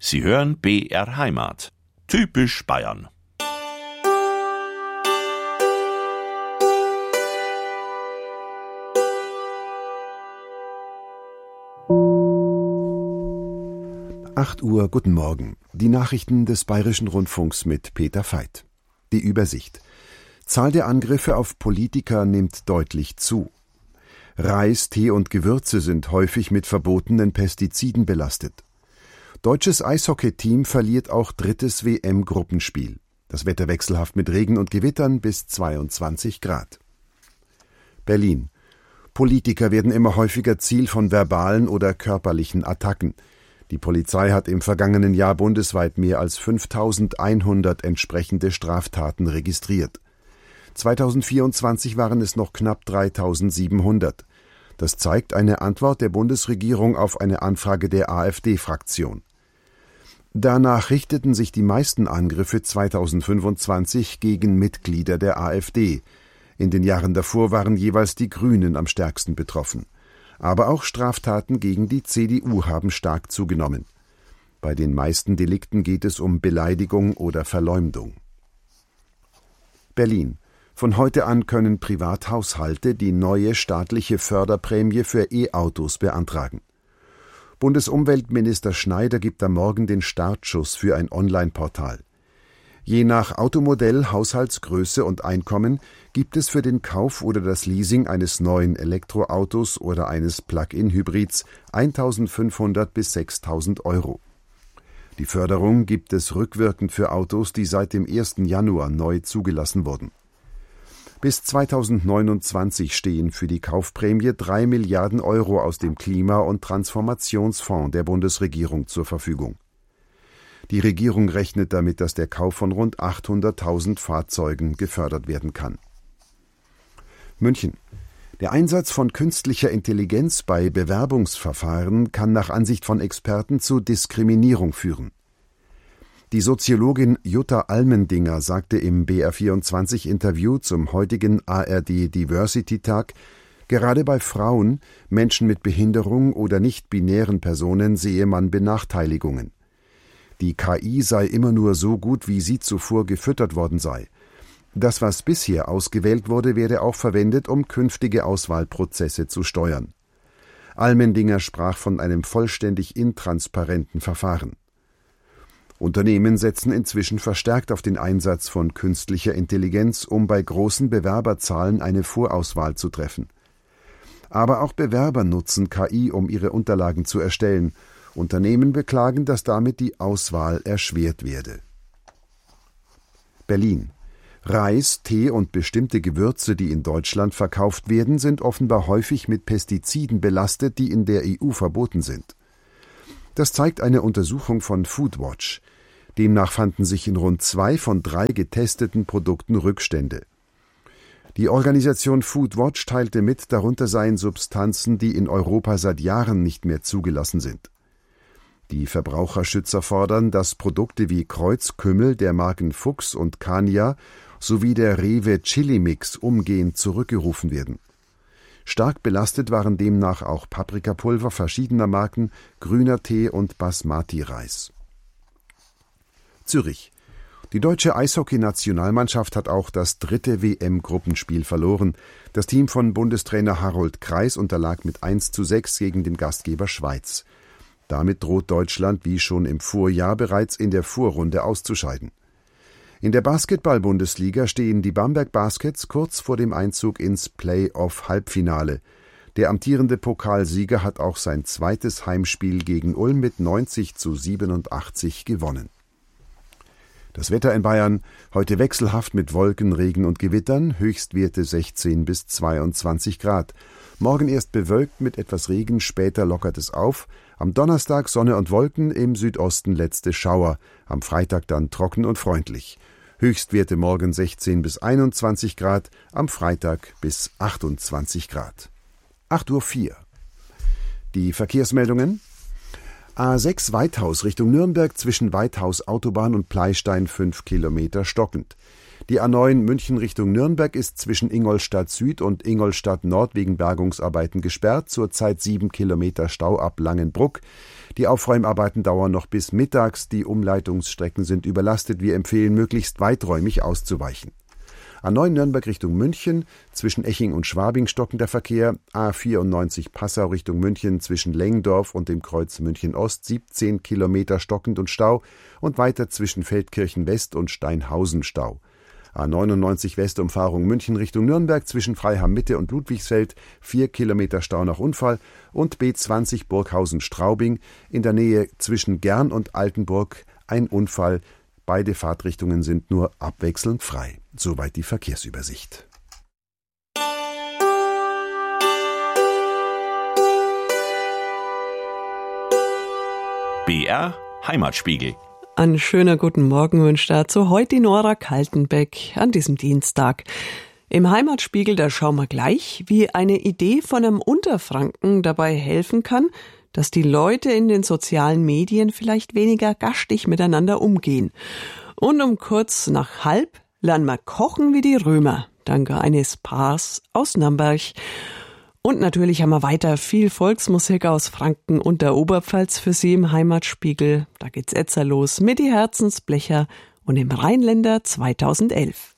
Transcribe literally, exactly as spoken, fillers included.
Sie hören B R Heimat. Typisch Bayern. acht Uhr, guten Morgen. Die Nachrichten des Bayerischen Rundfunks mit Peter Veit. Die Übersicht. Zahl der Angriffe auf Politiker nimmt deutlich zu. Reis, Tee und Gewürze sind häufig mit verbotenen Pestiziden belastet. Deutsches Eishockey-Team verliert auch drittes W M-Gruppenspiel. Das Wetter wechselhaft mit Regen und Gewittern bis zweiundzwanzig Grad. Berlin. Politiker werden immer häufiger Ziel von verbalen oder körperlichen Attacken. Die Polizei hat im vergangenen Jahr bundesweit mehr als fünftausendeinhundert entsprechende Straftaten registriert. zweitausendvierundzwanzig waren es noch knapp dreitausendsiebenhundert. Das zeigt eine Antwort der Bundesregierung auf eine Anfrage der AfD-Fraktion. Danach richteten sich die meisten Angriffe zweitausendfünfundzwanzig gegen Mitglieder der AfD. In den Jahren davor waren jeweils die Grünen am stärksten betroffen. Aber auch Straftaten gegen die C D U haben stark zugenommen. Bei den meisten Delikten geht es um Beleidigung oder Verleumdung. Berlin. Von heute an können Privathaushalte die neue staatliche Förderprämie für E-Autos beantragen. Bundesumweltminister Schneider gibt am Morgen den Startschuss für ein Online-Portal. Je nach Automodell, Haushaltsgröße und Einkommen gibt es für den Kauf oder das Leasing eines neuen Elektroautos oder eines Plug-in-Hybrids eintausendfünfhundert bis sechstausend Euro. Die Förderung gibt es rückwirkend für Autos, die seit dem ersten Januar neu zugelassen wurden. Bis zweitausendneunundzwanzig stehen für die Kaufprämie drei Milliarden Euro aus dem Klima- und Transformationsfonds der Bundesregierung zur Verfügung. Die Regierung rechnet damit, dass der Kauf von rund achthunderttausend Fahrzeugen gefördert werden kann. München. Der Einsatz von künstlicher Intelligenz bei Bewerbungsverfahren kann nach Ansicht von Experten zu Diskriminierung führen. Die Soziologin Jutta Almendinger sagte im B R vierundzwanzig-Interview zum heutigen A R D-Diversity-Tag, gerade bei Frauen, Menschen mit Behinderung oder nicht-binären Personen sehe man Benachteiligungen. Die K I sei immer nur so gut, wie sie zuvor gefüttert worden sei. Das, was bisher ausgewählt wurde, werde auch verwendet, um künftige Auswahlprozesse zu steuern. Almendinger sprach von einem vollständig intransparenten Verfahren. Unternehmen setzen inzwischen verstärkt auf den Einsatz von künstlicher Intelligenz, um bei großen Bewerberzahlen eine Vorauswahl zu treffen. Aber auch Bewerber nutzen K I, um ihre Unterlagen zu erstellen. Unternehmen beklagen, dass damit die Auswahl erschwert werde. Berlin. Reis, Tee und bestimmte Gewürze, die in Deutschland verkauft werden, sind offenbar häufig mit Pestiziden belastet, die in der E U verboten sind. Das zeigt eine Untersuchung von Foodwatch. Demnach fanden sich in rund zwei von drei getesteten Produkten Rückstände. Die Organisation Foodwatch teilte mit, darunter seien Substanzen, die in Europa seit Jahren nicht mehr zugelassen sind. Die Verbraucherschützer fordern, dass Produkte wie Kreuzkümmel der Marken Fuchs und Kania sowie der Rewe Chili Mix umgehend zurückgerufen werden. Stark belastet waren demnach auch Paprikapulver verschiedener Marken, grüner Tee und Basmati-Reis. Zürich. Die deutsche Eishockey-Nationalmannschaft hat auch das dritte W M-Gruppenspiel verloren. Das Team von Bundestrainer Harold Kreis unterlag mit eins zu sechs gegen den Gastgeber Schweiz. Damit droht Deutschland wie schon im Vorjahr bereits in der Vorrunde auszuscheiden. In der Basketball-Bundesliga stehen die Bamberg Baskets kurz vor dem Einzug ins Play-off-Halbfinale. Der amtierende Pokalsieger hat auch sein zweites Heimspiel gegen Ulm mit neunzig zu siebenundachtzig gewonnen. Das Wetter in Bayern, heute wechselhaft mit Wolken, Regen und Gewittern, Höchstwerte sechzehn bis zweiundzwanzig Grad. Morgen erst bewölkt mit etwas Regen, später lockert es auf. Am Donnerstag Sonne und Wolken, im Südosten letzte Schauer. Am Freitag dann trocken und freundlich. Höchstwerte morgen sechzehn bis einundzwanzig Grad, am Freitag bis achtundzwanzig Grad. acht Uhr vier. Die Verkehrsmeldungen. A sechs Weithaus Richtung Nürnberg zwischen Weithaus Autobahn und Pleystein fünf Kilometer stockend. Die A neun München Richtung Nürnberg ist zwischen Ingolstadt Süd und Ingolstadt Nord wegen Bergungsarbeiten gesperrt, zurzeit sieben Kilometer Stau ab Langenbruck. Die Aufräumarbeiten dauern noch bis mittags, die Umleitungsstrecken sind überlastet. Wir empfehlen, möglichst weiträumig auszuweichen. A neun Nürnberg Richtung München, zwischen Eching und Schwabing stockender Verkehr, A vierundneunzig Passau Richtung München zwischen Lengdorf und dem Kreuz München Ost, siebzehn Kilometer stockend und Stau und weiter zwischen Feldkirchen West und Steinhausen Stau. A neunundneunzig Westumfahrung München Richtung Nürnberg zwischen Freiham Mitte und Ludwigsfeld, vier Kilometer Stau nach Unfall und B zwanzig Burghausen-Straubing in der Nähe zwischen Gern und Altenburg ein Unfall. Beide Fahrtrichtungen sind nur abwechselnd frei. Soweit die Verkehrsübersicht. B R Heimatspiegel. Einen schönen guten Morgen wünscht dazu heute die Nora Kaltenbeck an diesem Dienstag. Im Heimatspiegel, da schauen wir gleich, wie eine Idee von einem Unterfranken dabei helfen kann, dass die Leute in den sozialen Medien vielleicht weniger gastig miteinander umgehen. Und um kurz nach halb lernen wir kochen wie die Römer, dank eines Paars aus Namberg. Und natürlich haben wir weiter viel Volksmusik aus Franken und der Oberpfalz für Sie im Heimatspiegel. Da geht's jetzt los mit die Herzensblecher und im Rheinländer zweitausendelf.